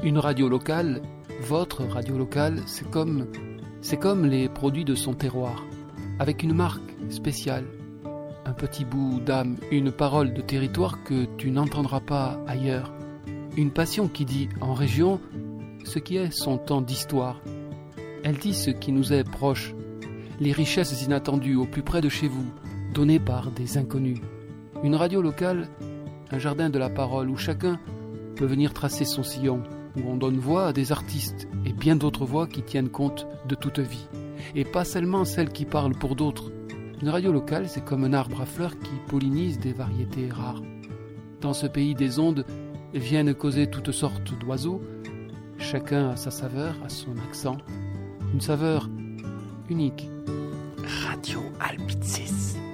Une radio locale, votre radio locale, c'est comme les produits de son terroir, avec une marque spéciale, un petit bout d'âme, une parole de territoire que tu n'entendras pas ailleurs, une passion qui dit en région ce qui est son temps d'histoire. Elle dit ce qui nous est proche, les richesses inattendues au plus près de chez vous, données par des inconnus. Une radio locale, un jardin de la parole où chacun peut venir tracer son sillon, où on donne voix à des artistes et bien d'autres voix qui tiennent compte de toute vie, et pas seulement celles qui parlent pour d'autres. Une radio locale, c'est comme un arbre à fleurs qui pollinise des variétés rares. Dans ce pays des ondes viennent causer toutes sortes d'oiseaux, chacun a sa saveur, a son accent, une saveur unique. Radio Alpicis.